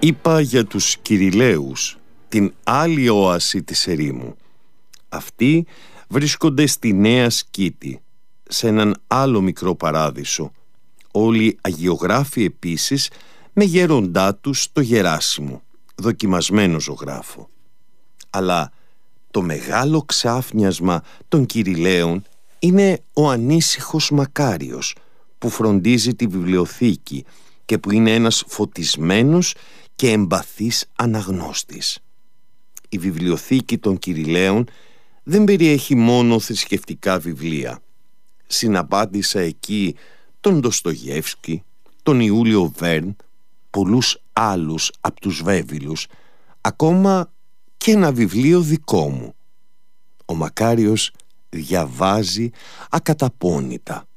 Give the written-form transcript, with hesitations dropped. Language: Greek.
Είπα για τους Κυριλαίους, την άλλη όαση της ερήμου. Αυτοί βρίσκονται στη Νέα Σκήτη, σε έναν άλλο μικρό παράδεισο. Όλοι αγιογράφοι επίσης, με γέροντά τους το Γεράσιμο, δοκιμασμένο ζωγράφο. Αλλά το μεγάλο ξάφνιασμα των Κυριλαίων είναι ο ανήσυχος Μακάριος, που φροντίζει τη βιβλιοθήκη και που είναι ένας φωτισμένος και εμπαθής αναγνώστης. Η βιβλιοθήκη των Κυριλαίων δεν περιέχει μόνο θρησκευτικά βιβλία. Συναπάτησα εκεί τον Ντοστογεύσκι, τον Ιούλιο Βέρν, πολλούς άλλους από τους βέβυλους, ακόμα και ένα βιβλίο δικό μου. Ο Μακάριος διαβάζει ακαταπώνητα.